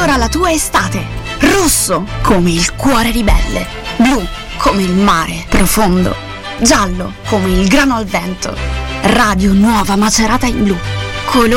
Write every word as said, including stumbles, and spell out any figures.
Colora la tua estate. Rosso come il cuore ribelle. Blu come il mare profondo. Giallo come il grano al vento. Radio Nuova Macerata in blu. Colori